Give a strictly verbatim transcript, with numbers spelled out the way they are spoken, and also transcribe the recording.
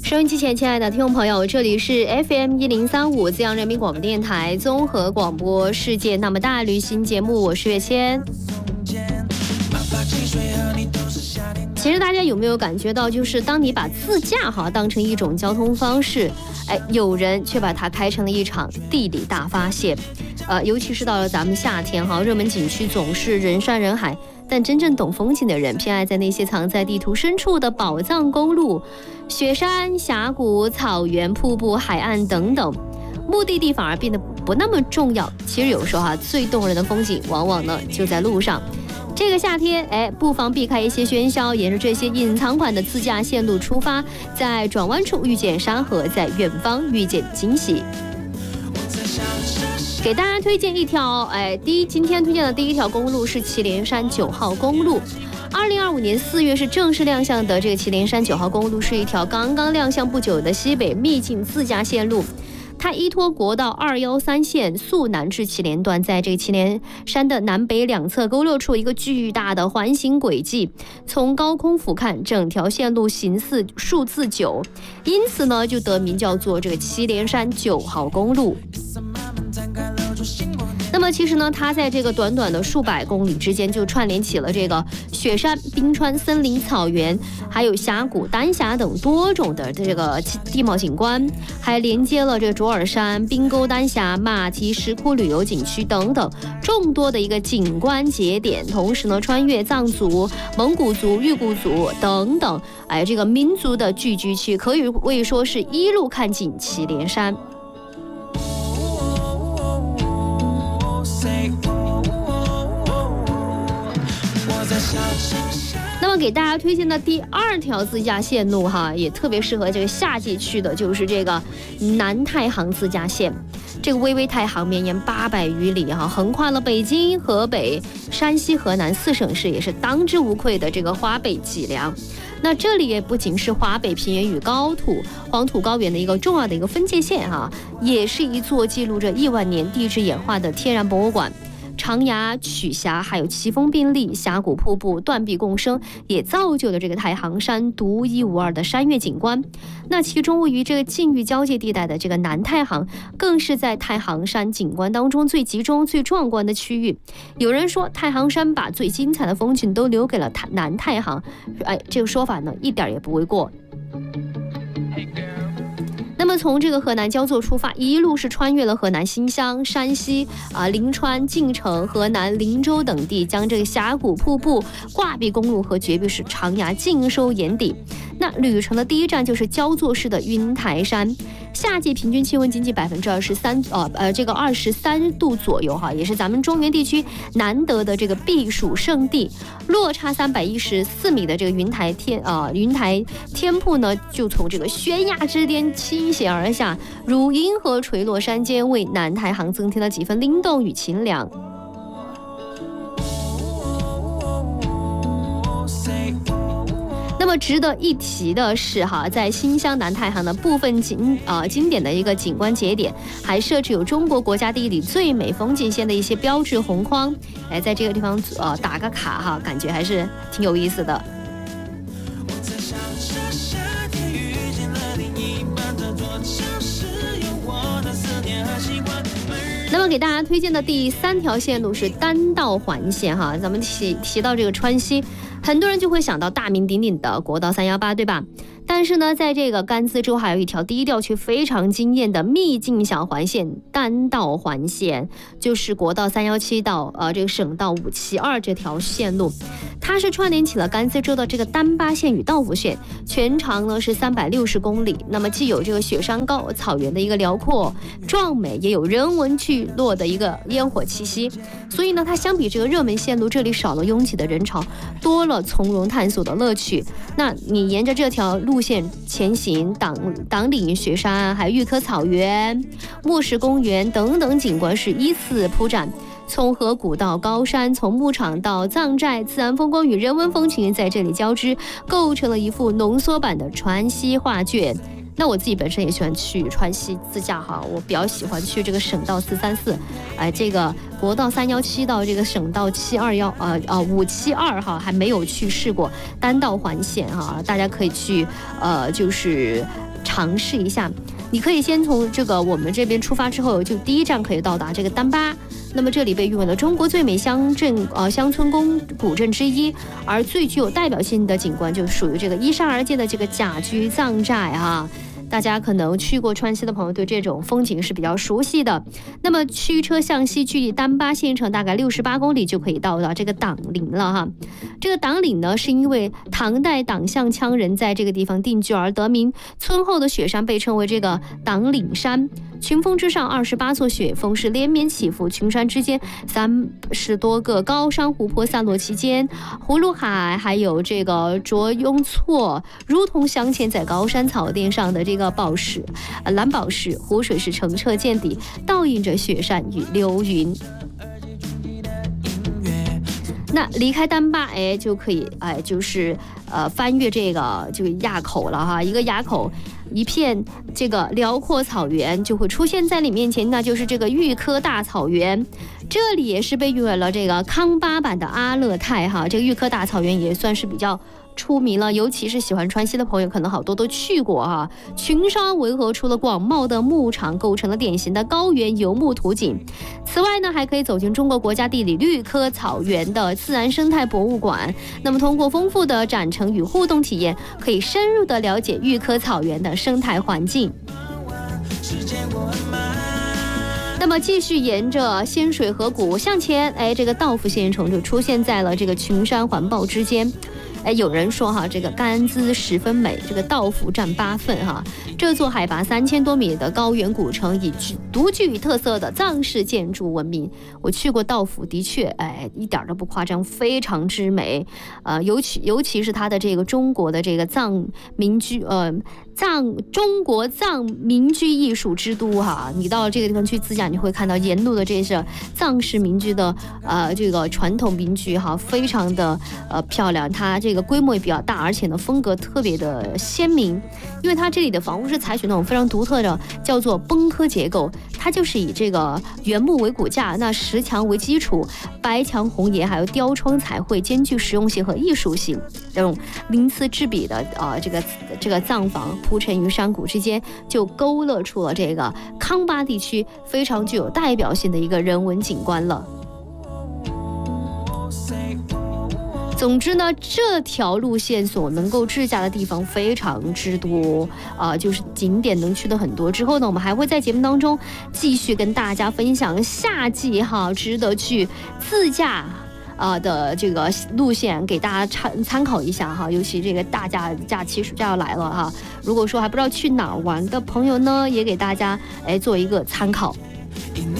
收音机前，亲爱的听众朋友，这里是 F M 一零三五 资阳人民广播电台综合广播世界那么大旅行节目，我是月谦。其实大家有没有感觉到，就是当你把自驾哈当成一种交通方式，哎，有人却把它开成了一场地理大发现。呃，尤其是到了咱们夏天哈，热门景区总是人山人海，但真正懂风景的人偏爱在那些藏在地图深处的宝藏公路，雪山、峡谷、草原、瀑布、海岸等等，目的地反而变得不那么重要。其实有时候哈、啊，最动人的风景往往呢就在路上。这个夏天，哎，不妨避开一些喧嚣，沿着这些隐藏款的自驾线路出发，在转弯处遇见山河，在远方遇见惊喜。给大家推荐一条，哎，第一，今天推荐的第一条公路是祁连山九号公路。二零二五年四月是正式亮相的这个祁连山九号公路，是一条刚刚亮相不久的西北秘境自驾线路。它依托国道二一三线肃南至祁连段，在这个祁连山的南北两侧勾勒出一个巨大的环形轨迹，从高空俯瞰，整条线路形似数字九，因此呢就得名叫做这个祁连山九号公路。那么其实呢，它在这个短短的数百公里之间，就串联起了这个雪山、冰川、森林、草原，还有峡谷、丹霞等多种的这个地貌景观，还连接了这个卓尔山、冰沟丹霞、马蹄石窟旅游景区等等众多的一个景观节点。同时呢，穿越藏族、蒙古族、裕固族等等，哎，这个民族的聚居区，可以谓说是一路看尽祁连山。那么给大家推荐的第二条自驾线路哈，也特别适合这个夏季去的，就是这个南太行自驾线。这个巍巍太行绵延八百余里哈，横跨了北京、河北、山西、河南四省市，也是当之无愧的这个华北脊梁。那这里也不仅是华北平原与高土黄土高原的一个重要的一个分界线哈，也是一座记录着亿万年地质演化的天然博物馆。长崖、曲峡还有奇峰并立，峡谷瀑布断壁共生，也造就了这个太行山独一无二的山岳景观。那其中位于这个境域交界地带的这个南太行，更是在太行山景观当中最集中、最壮观的区域。有人说太行山把最精彩的风景都留给了南太行，哎，这个说法呢一点也不为过。那么从这个河南焦作出发，一路是穿越了河南新乡、山西啊、临川、晋城、河南灵州等地，将这个峡谷、瀑布、挂壁公路和绝壁式长崖尽收眼底。那旅程的第一站就是焦作市的云台山，夏季平均气温仅仅百分之二十三，呃呃，这个二十三度左右哈，也是咱们中原地区难得的这个避暑胜地。落差三百一十四米的这个云台天啊、呃、云台天瀑呢，就从这个悬崖之巅倾泻而下，如银河垂落山间，为南太行增添了几分灵动与清凉。那么值得一提的是哈，在新乡南太行的部分景啊、呃、经典的一个景观节点，还设置有中国国家地理最美风景线的一些标志红框，来在这个地方呃打个卡哈，感觉还是挺有意思的。那么给大家推荐的第三条线路是单道环线哈，咱们提提到这个川西，很多人就会想到大名鼎鼎的国道三一八，对吧？但是呢，在这个甘孜州还有一条低调却非常惊艳的秘境小环线单道环线，就是国道三一七到呃这个省道五七二这条线路。它是串联起了甘孜州的这个丹巴县与道孚县，全长呢是三百六十公里。那么既有这个雪山高草原的一个辽阔壮美，也有人文聚落的一个烟火气息。所以呢，它相比这个热门线路，这里少了拥挤的人潮，多了从容探索的乐趣。那你沿着这条路线前行，党党岭雪山、还有玉科草原、莫石公园等等景观是依次铺展。从河谷到高山，从牧场到藏寨，自然风光与人文风情在这里交织，构成了一幅浓缩版的川西画卷。那我自己本身也喜欢去川西自驾哈，我比较喜欢去这个省道四三四，哎，这个国道三幺七到这个省道七二幺，呃呃五七二哈，还没有去试过单道环线哈，大家可以去呃就是尝试一下。你可以先从这个我们这边出发之后，就第一站可以到达这个丹巴。那么这里被誉为了中国最美乡镇呃乡村宫古镇之一，而最具有代表性的景观就属于这个依山而建的这个甲居藏寨哈。大家可能去过川西的朋友对这种风景是比较熟悉的。那么驱车向西，距离丹巴县城大概六十八公里就可以到达这个党陵了哈。这个党陵呢，是因为唐代党项羌人在这个地方定居而得名，村后的雪山被称为这个党岭山。群峰之上二十八座雪峰是连绵起伏，群山之间三十多个高山湖泊散落其间，葫芦海还有这个卓雍措，如同镶嵌在高山草甸上的这个宝石、呃、蓝宝石，湖水是澄澈见底，倒映着雪山与流云。那离开丹巴，哎，就可以，哎，就是呃翻越这个这个垭口了哈，一个垭口，一片这个辽阔草原就会出现在你面前，那就是这个玉科大草原。这里也是被誉为了这个康巴版的阿勒泰哈，这个玉科大草原也算是比较出名了，尤其是喜欢川西的朋友，可能好多都去过哈。群山围合出了广袤的牧场，构成了典型的高原游牧图景。此外呢，还可以走进中国国家地理绿科草原的自然生态博物馆。那么，通过丰富的展陈与互动体验，可以深入的了解玉科草原的生态环境。那么继续沿着仙水河谷向前，哎，这个道孚县城就出现在了这个群山环抱之间。哎，有人说哈，这个甘孜十分美，这个道孚占八分哈。这座海拔三千多米的高原古城，以独具特色的藏式建筑闻名。我去过道孚，的确，哎，一点都不夸张，非常之美。呃，尤其尤其是它的这个中国的这个藏民居，呃。藏中国藏民居艺术之都哈，你到这个地方去自驾，你会看到沿路的这些藏式民居的呃这个传统民居哈，非常的呃漂亮。它这个规模也比较大，而且呢风格特别的鲜明，因为它这里的房屋是采取那种非常独特的叫做崩科结构，它就是以这个原木为骨架，那石墙为基础，白墙红岩还有雕窗彩绘，兼具实用性和艺术性，这种鳞次栉比的呃这个这个藏房。铺陈于山谷之间，就勾勒出了这个康巴地区非常具有代表性的一个人文景观了。总之呢，这条路线所能够自驾的地方非常之多啊、呃，就是景点能去的很多。之后呢，我们还会在节目当中继续跟大家分享夏季哈值得去自驾呃的这个路线，给大家参参考一下哈，尤其这个大假假期暑假要来了哈，如果说还不知道去哪儿玩的朋友呢，也给大家哎做一个参考。